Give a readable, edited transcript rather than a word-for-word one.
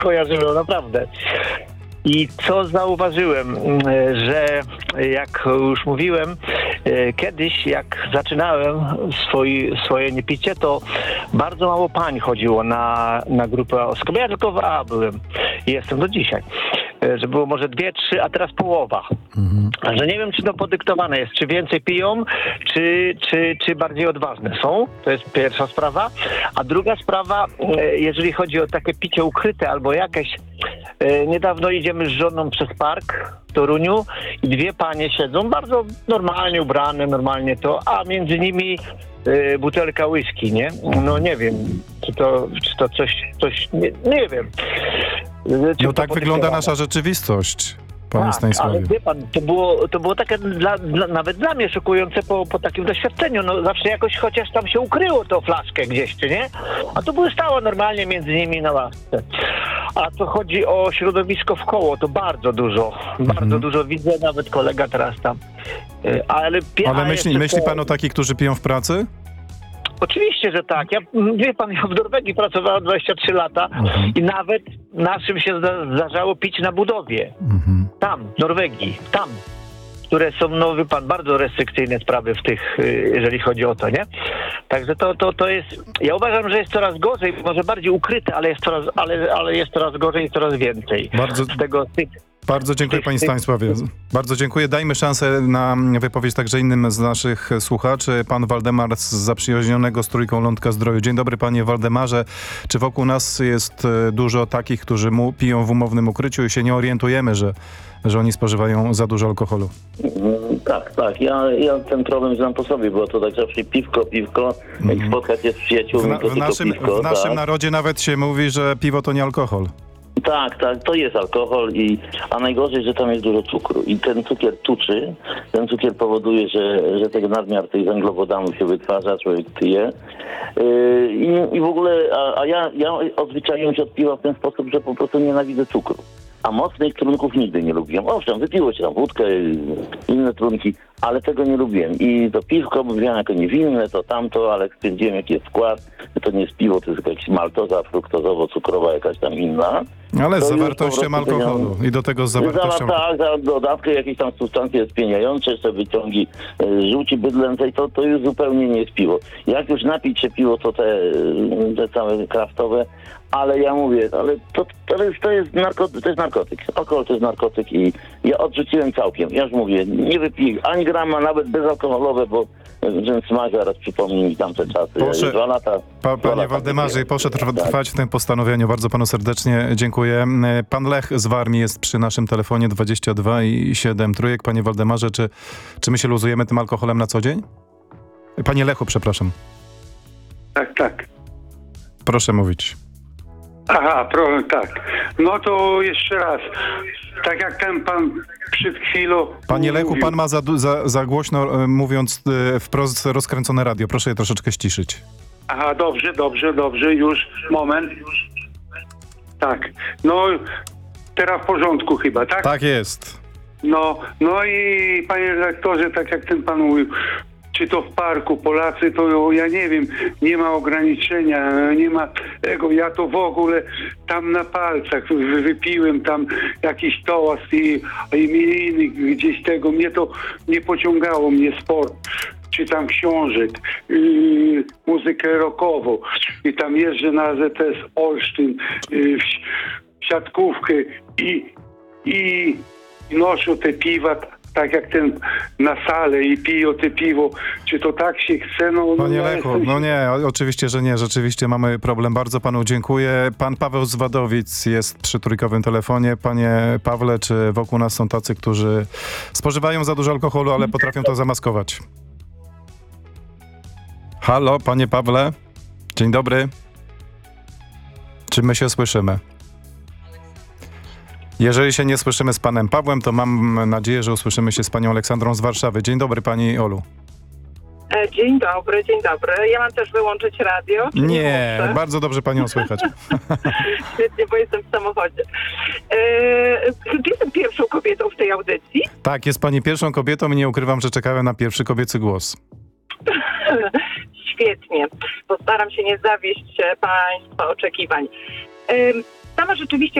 kojarzyło, naprawdę. I co zauważyłem, że jak już mówiłem, kiedyś jak zaczynałem swoje niepicie, to bardzo mało pań chodziło na grupę osób. Ja tylko w A byłem i jestem do dzisiaj. Że było może 2, 3, a teraz połowa. Że nie wiem, czy to podyktowane jest, czy więcej piją, czy bardziej odważne są. To jest pierwsza sprawa. A druga sprawa, jeżeli chodzi o takie picie ukryte albo jakieś, niedawno idziemy z żoną przez park w Toruniu i 2 panie siedzą, bardzo normalnie ubrane, normalnie to, a między nimi butelka whisky, nie? No nie wiem, czy to coś nie wiem. No tak wygląda nasza rzeczywistość, panie Stanisławie. Ale wie pan, to było takie nawet dla mnie szokujące po takim doświadczeniu. No zawsze jakoś chociaż tam się ukryło tą flaszkę gdzieś, czy nie? A to były stałe normalnie między nimi na ławce. A co chodzi o środowisko w koło, to bardzo dużo widzę, nawet kolega teraz tam. Ale myśli pan o takich, którzy piją w pracy? Oczywiście, że tak. Wie pan, ja w Norwegii pracowałem 23 lata i nawet naszym się zdarzało pić na budowie. Tam, w Norwegii, tam. Które są, no wie pan, bardzo restrykcyjne sprawy w tych, jeżeli chodzi o to, nie? Także to jest, ja uważam, że jest coraz gorzej, może bardziej ukryte, ale jest coraz gorzej i coraz więcej. Bardzo dziękuję, panie Stanisławie. Bardzo dziękuję. Dajmy szansę na wypowiedź także innym z naszych słuchaczy. Pan Waldemar z zaprzyjaźnionego z Trójką Lądka Zdroju. Dzień dobry, panie Waldemarze. Czy wokół nas jest dużo takich, którzy piją w umownym ukryciu i się nie orientujemy, że oni spożywają za dużo alkoholu? Tak. Ja ten problem znam po sobie, bo to tak zawsze piwko, jak spotkać się z przyjaciółmi, w naszym narodzie nawet się mówi, że piwo to nie alkohol. Tak, to jest alkohol, a najgorzej, że tam jest dużo cukru i ten cukier tuczy, ten cukier powoduje, że tego nadmiar tych węglowodanów się wytwarza, człowiek tyje i w ogóle, ja odzwyczaiłem się od piwa w ten sposób, że po prostu nienawidzę cukru. A mocnych trunków nigdy nie lubiłem. Owszem, wypiło się tam wódkę, inne trunki, ale tego nie lubiłem. I to piwko mówiłem jako niewinne, to tamto, ale stwierdziłem, jaki jest skład, że to nie jest piwo, to jest jakaś maltoza fruktozowo-cukrowa, jakaś tam inna. Ale z zawartością alkoholu i do tego z zawartością... za dodatkę jakieś tam substancje spieniające, jeszcze wyciągi żółci bydlęcej, to już zupełnie nie jest piwo. Jak już napić się piwo, to te całe kraftowe, ale ja mówię, ale to jest narkotyk. Alkohol to jest narkotyk i ja odrzuciłem całkiem. Ja już mówię, nie wypiję ani grama, nawet bezalkoholowe, bo ten smak zaraz przypomni mi tamte czasy. 2 lata. Panie Waldemarze, proszę trwać w tym postanowieniu. Bardzo panu serdecznie dziękuję. Pan Lech z Warmii jest przy naszym telefonie 22 i 7 trójek. Panie Waldemarze, czy my się luzujemy tym alkoholem na co dzień? Panie Lechu, przepraszam. Tak. Proszę mówić. Aha, tak. No to jeszcze raz. Tak jak ten pan przed chwilą... Panie Lechu, pan ma za głośno, mówiąc wprost, rozkręcone radio. Proszę je troszeczkę ściszyć. Aha, dobrze. Już, moment. Tak. No, teraz w porządku chyba, tak? Tak jest. No i panie redaktorze, tak jak ten pan mówił, czy to w parku, Polacy, to ja nie wiem, nie ma ograniczenia, nie ma tego, ja to w ogóle tam na palcach wypiłem tam jakiś toast i imieniny gdzieś tego, mnie to nie pociągało, mnie sport, czy tam książek, muzykę rockową i tam jeżdżę na AZS Olsztyn, w siatkówkę i noszą te piwa, tak jak ten na salę i piją te piwo, czy to tak się chce? Panie Lechu, nie, oczywiście, że nie. Rzeczywiście mamy problem. Bardzo panu dziękuję. Pan Paweł z Wadowic jest przy trójkowym telefonie. Panie Pawle, czy wokół nas są tacy, którzy spożywają za dużo alkoholu, ale potrafią to zamaskować? Halo, panie Pawle? Dzień dobry. Czy my się słyszymy? Jeżeli się nie słyszymy z panem Pawłem, to mam nadzieję, że usłyszymy się z panią Aleksandrą z Warszawy. Dzień dobry, pani Olu. Dzień dobry. Ja mam też wyłączyć radio? Nie, bardzo dobrze panią słychać. Świetnie, bo jestem w samochodzie. Czy jestem pierwszą kobietą w tej audycji? Tak, jest pani pierwszą kobietą i nie ukrywam, że czekałem na pierwszy kobiecy głos. Świetnie. Postaram się nie zawieść państwa oczekiwań. sama rzeczywiście